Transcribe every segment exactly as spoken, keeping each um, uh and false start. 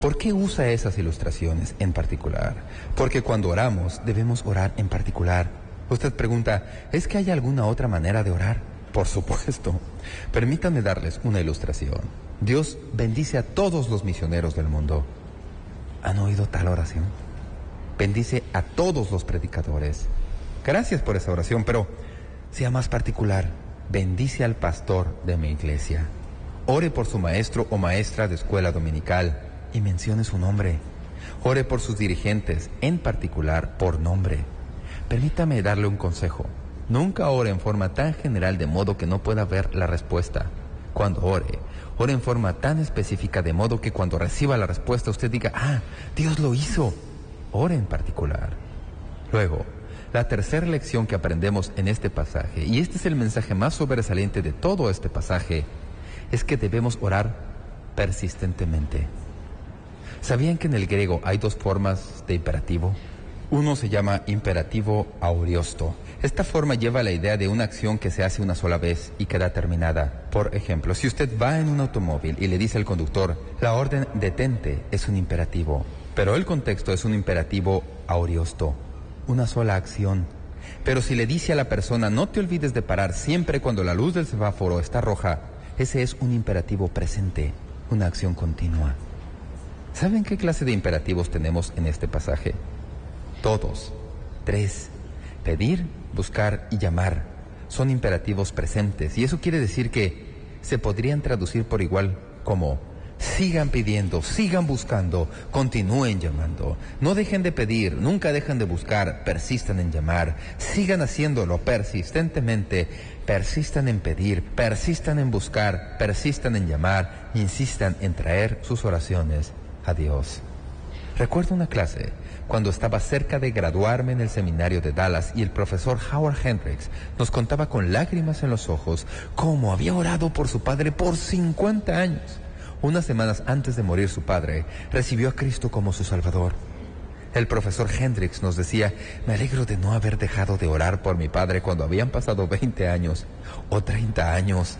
¿Por qué usa esas ilustraciones en particular? Porque cuando oramos debemos orar en particular. Usted pregunta, ¿es que hay alguna otra manera de orar? Por supuesto. Permítanme darles una ilustración. Dios bendice a todos los misioneros del mundo. ¿Han oído tal oración? Bendice a todos los predicadores. Gracias por esa oración, pero sea más particular. Bendice al pastor de mi iglesia. Ore por su maestro o maestra de escuela dominical y mencione su nombre. Ore por sus dirigentes, en particular por nombre. Permítame darle un consejo. Nunca ore en forma tan general de modo que no pueda ver la respuesta. Cuando ore, ore en forma tan específica de modo que cuando reciba la respuesta usted diga, ah, Dios lo hizo. Ore en particular. Luego, la tercera lección que aprendemos en este pasaje, y este es el mensaje más sobresaliente de todo este pasaje, es que debemos orar persistentemente. ¿Sabían que en el griego hay dos formas de imperativo? Uno se llama imperativo aoriosto. Esta forma lleva la idea de una acción que se hace una sola vez y queda terminada. Por ejemplo, si usted va en un automóvil y le dice al conductor, la orden detente es un imperativo, pero el contexto es un imperativo aoriosto, una sola acción. Pero si le dice a la persona, no te olvides de parar siempre cuando la luz del semáforo está roja, ese es un imperativo presente, una acción continua. ¿Saben qué clase de imperativos tenemos en este pasaje? Todos. Tres. Pedir, buscar y llamar. Son imperativos presentes. Y eso quiere decir que se podrían traducir por igual como sigan pidiendo, sigan buscando, continúen llamando. No dejen de pedir, nunca dejen de buscar, persistan en llamar. Sigan haciéndolo persistentemente. Persistan en pedir, persistan en buscar, persistan en llamar. Insistan en traer sus oraciones a Dios. Recuerdo una clase cuando estaba cerca de graduarme en el seminario de Dallas y el profesor Howard Hendricks nos contaba con lágrimas en los ojos cómo había orado por su padre por cincuenta años. Unas semanas antes de morir su padre, recibió a Cristo como su Salvador. El profesor Hendricks nos decía, me alegro de no haber dejado de orar por mi padre cuando habían pasado veinte años o treinta años.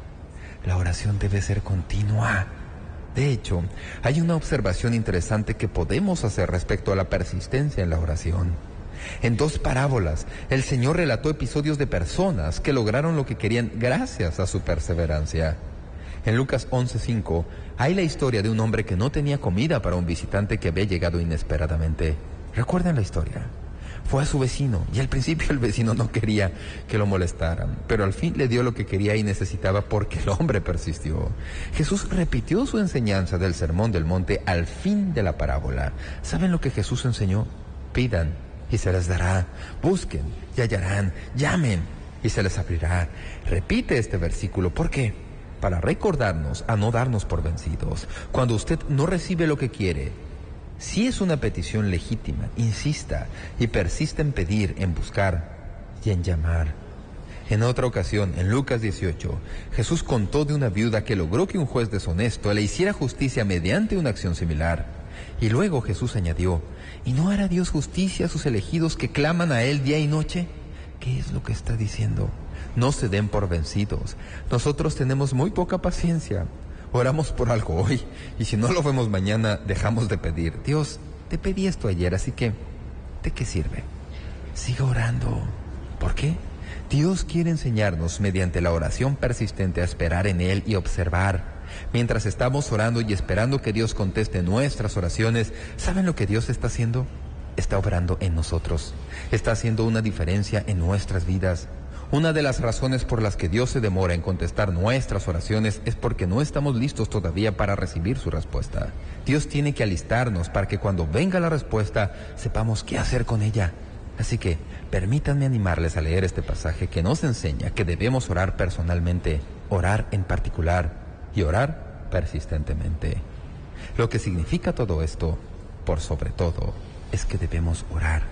La oración debe ser continua. De hecho, hay una observación interesante que podemos hacer respecto a la persistencia en la oración. En dos parábolas, el Señor relató episodios de personas que lograron lo que querían gracias a su perseverancia. En Lucas once cinco, hay la historia de un hombre que no tenía comida para un visitante que había llegado inesperadamente. ¿Recuerdan la historia? Fue a su vecino y al principio el vecino no quería que lo molestaran, pero al fin le dio lo que quería y necesitaba porque el hombre persistió. Jesús repitió su enseñanza del Sermón del Monte al fin de la parábola. ¿Saben lo que Jesús enseñó? Pidan y se les dará, busquen y hallarán, llamen y se les abrirá. Repite este versículo, ¿por qué? Para recordarnos a no darnos por vencidos. Cuando usted no recibe lo que quiere, si es una petición legítima, insista y persista en pedir, en buscar y en llamar. En otra ocasión, en Lucas dieciocho, Jesús contó de una viuda que logró que un juez deshonesto le hiciera justicia mediante una acción similar. Y luego Jesús añadió, ¿y no hará Dios justicia a sus elegidos que claman a Él día y noche? ¿Qué es lo que está diciendo? No se den por vencidos. Nosotros tenemos muy poca paciencia. Oramos por algo hoy, y si no lo vemos mañana, dejamos de pedir. Dios, te pedí esto ayer, así que, ¿de qué sirve? Siga orando. ¿Por qué? Dios quiere enseñarnos, mediante la oración persistente, a esperar en Él y observar. Mientras estamos orando y esperando que Dios conteste nuestras oraciones, ¿saben lo que Dios está haciendo? Está obrando en nosotros. Está haciendo una diferencia en nuestras vidas. Una de las razones por las que Dios se demora en contestar nuestras oraciones es porque no estamos listos todavía para recibir su respuesta. Dios tiene que alistarnos para que cuando venga la respuesta sepamos qué hacer con ella. Así que permítanme animarles a leer este pasaje que nos enseña que debemos orar personalmente, orar en particular y orar persistentemente. Lo que significa todo esto, por sobre todo, es que debemos orar.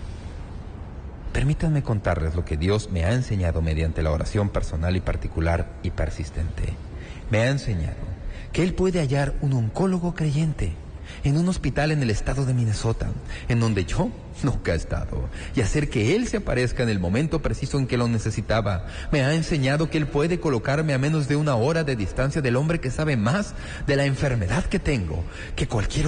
Permítanme contarles lo que Dios me ha enseñado mediante la oración personal y particular y persistente. Me ha enseñado que Él puede hallar un oncólogo creyente, en un hospital en el estado de Minnesota, en donde yo nunca he estado, y hacer que Él se aparezca en el momento preciso en que lo necesitaba. Me ha enseñado que Él puede colocarme a menos de una hora de distancia del hombre que sabe más de la enfermedad que tengo que cualquier